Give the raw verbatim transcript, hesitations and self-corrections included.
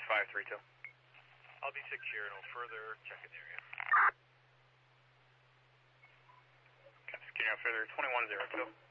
five three two. I'll be secure, no further, check in the area. Okay, securing out further, twenty-one zero two.